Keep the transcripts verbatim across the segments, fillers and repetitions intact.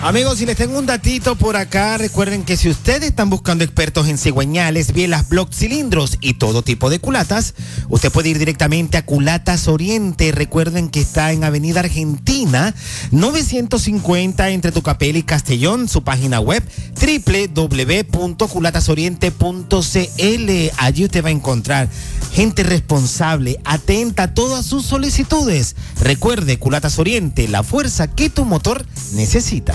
Amigos, si les tengo un datito por acá, recuerden que si ustedes están buscando expertos en cigüeñales, bielas, block, cilindros y todo tipo de culatas, usted puede ir directamente a Culatas Oriente. Recuerden que está en Avenida Argentina, novecientos cincuenta entre Tucapel y Castellón. Su página web, doble u doble u doble u punto culatas oriente punto c l. Allí usted va a encontrar gente responsable, atenta a todas sus solicitudes. Recuerde, Culatas Oriente, la fuerza que tu motor necesita.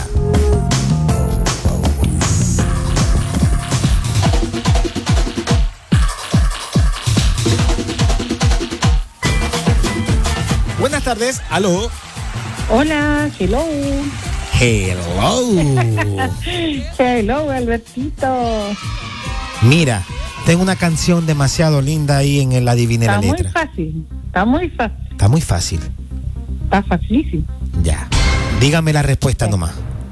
Buenas tardes, aló. Hola, hello. Hello. Hello, Albertito. Mira, tengo una canción demasiado linda ahí en el Adivine la Letra. Está muy fácil, está muy fácil. Está muy fácil. Está facilísimo. Ya. Dígame la respuesta nomás.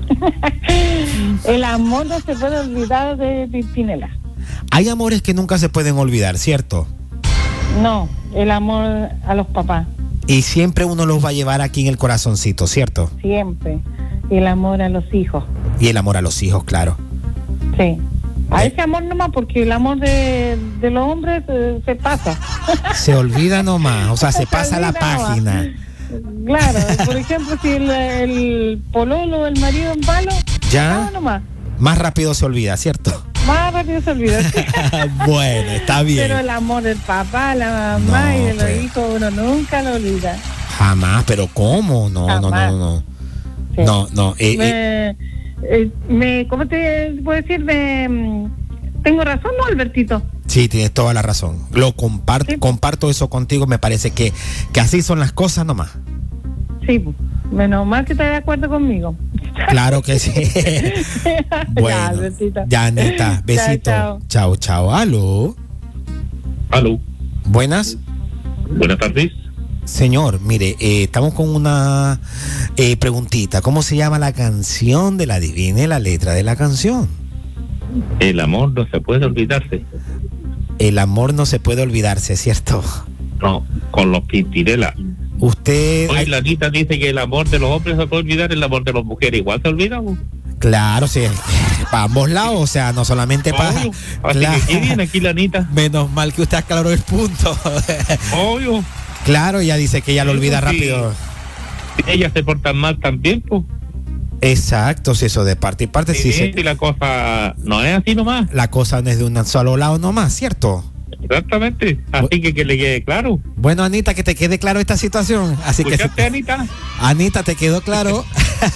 El amor no se puede olvidar de Pimpinela. Hay amores que nunca se pueden olvidar, ¿cierto? No, el amor a los papás. Y siempre uno los va a llevar aquí en el corazoncito, ¿cierto? Siempre. El amor a los hijos. Y el amor a los hijos, claro. Sí. A ese amor nomás, porque el amor de, de los hombres eh, se pasa. Se olvida nomás, o sea, se, se pasa la página. Nomás. Claro, por ejemplo, si el, el pololo, el marido en palo, ya nomás. Más rápido se olvida, ¿cierto? Más rápido se olvida. Bueno, está bien. Pero el amor del papá, la mamá no, y de los pues. hijos, uno nunca lo olvida. Jamás, pero ¿cómo? No, Jamás. no, no, no. Sí. No, no. Eh, me, eh. Eh, me, ¿Cómo te puedo decir? Me, ¿Tengo razón, no, Albertito? Sí, tienes toda la razón. Lo comparto, sí. comparto eso contigo. Me parece que, que así son las cosas nomás. Sí, menos mal que estás de acuerdo conmigo. Claro que sí. Bueno, ya, ya, Anita, besito. Chao, chao, chao. Aló. Aló. Buenas. Buenas tardes. Señor, mire, eh, estamos con una eh, preguntita. ¿Cómo se llama la canción de la Adivine la Letra de la canción? El amor no se puede olvidarse. El amor no se puede olvidarse, ¿cierto? No, con los Pimpinela. Usted... Hoy la Anita dice que el amor de los hombres se puede olvidar, el amor de las mujeres igual se olvida. ¿O? Claro, sí, para ambos lados, o sea, no solamente para... Así claro. que aquí viene aquí la Anita. Menos mal que usted aclaró el punto. Obvio. Claro, ella dice que ella lo olvida sí, rápido. Si ellas se portan mal también, pues. Exacto, si eso de parte y parte, sí. Sí, sí. La cosa no es así nomás. La cosa no es de un solo lado nomás, ¿cierto? Exactamente, así que que le quede claro. Bueno, Anita, que te quede claro esta situación. Así ¿Escuchaste, que Anita? Anita, ¿te quedó claro?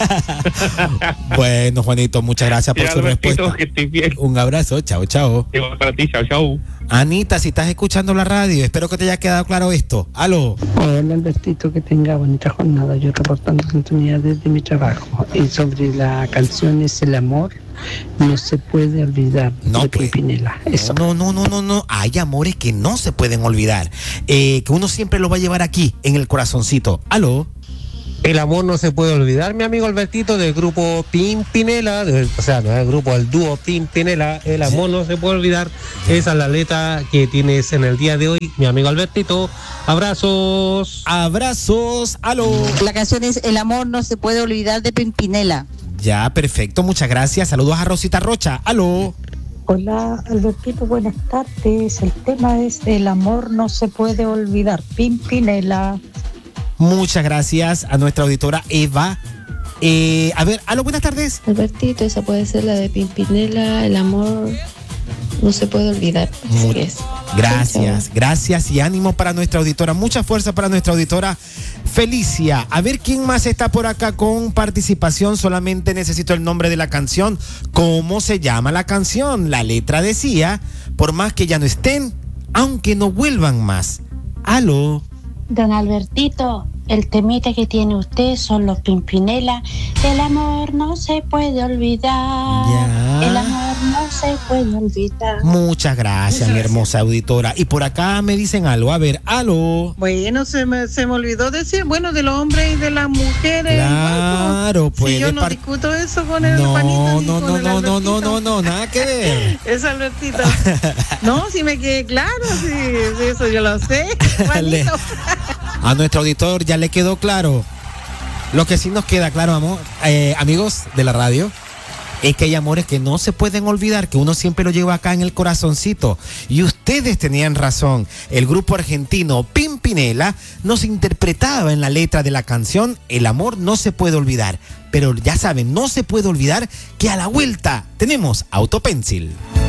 Bueno, Juanito, muchas gracias por su respuesta. Que estoy bien. Un abrazo, chao, chao. Para ti, chao, chao. Anita, si estás escuchando la radio, espero que te haya quedado claro esto. Aló. Hola, Albertito, que tenga bonita jornada. Yo reportando sintonía desde mi trabajo. Y sobre la canción Es el amor, no se puede olvidar no, de pues, Pimpinela. Eso. No, no, no, no, no. Hay amores que no se pueden olvidar. Eh, que uno siempre lo va a llevar aquí, en el corazoncito. Aló. El amor no se puede olvidar, mi amigo Albertito, del grupo Pimpinela, del, o sea, no es el grupo, el dúo Pimpinela. El amor sí. no se puede olvidar. Sí. Esa es la letra que tienes en el día de hoy, mi amigo Albertito. Abrazos. Abrazos. Aló. La canción es El amor no se puede olvidar de Pimpinela. Ya, perfecto, muchas gracias. Saludos a Rosita Rocha. Aló. Hola, Albertito, buenas tardes. El tema es El amor no se puede olvidar, Pimpinela. Muchas gracias a nuestra auditora Eva. Eh, a ver, aló, buenas tardes. Albertito, esa puede ser la de Pimpinela, El amor no se puede olvidar. Así Muy, es. Gracias, chao. Gracias y ánimo para nuestra auditora. Mucha fuerza para nuestra auditora Felicia. A ver quién más está por acá con participación. Solamente necesito el nombre de la canción. ¿Cómo se llama la canción? La letra decía, por más que ya no estén, aunque no vuelvan más. Aló. Don Albertito, el temita que tiene usted son los Pimpinela. El amor no se puede olvidar. Ya. El amor no se puede olvidar. Muchas gracias, Muchas mi hermosa gracias. auditora. Y por acá me dicen algo. A ver, aló. Bueno, se me, se me olvidó decir, bueno, de los hombres y de las mujeres. Claro, pues. Si yo no par... discuto eso con el no, Juanito. No, no, no, no, no, no, no, nada que ver. Es Albertito. No, si me quedé claro, si, si eso yo lo sé, Juanito. A nuestro auditor ya le quedó claro. Lo que sí nos queda claro, amor, eh, amigos de la radio, es que hay amores que no se pueden olvidar, que uno siempre lo lleva acá en el corazoncito. Y ustedes tenían razón. El grupo argentino Pimpinela nos interpretaba en la letra de la canción El amor no se puede olvidar. Pero ya saben, no se puede olvidar que a la vuelta tenemos Autopencil.